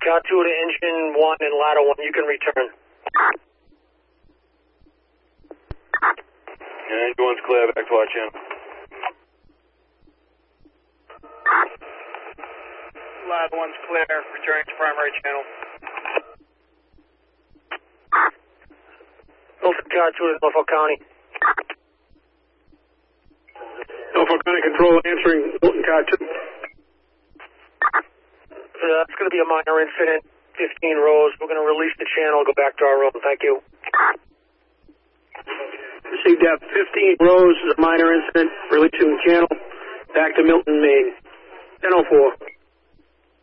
Car 2 to engine 1 and ladder 1, you can return. And engine 1's clear, back to our channel. Ladder 1's clear, returning to primary channel. Milford Car 2 to Norfolk County. Norfolk County Control answering Milton Car 2. It's going to be a minor incident, 15 rows. We're going to release the channel, go back to our room. Thank you. Received depth 15 rows, is a minor incident, releasing the channel, back to Milton, Maine. 10:04.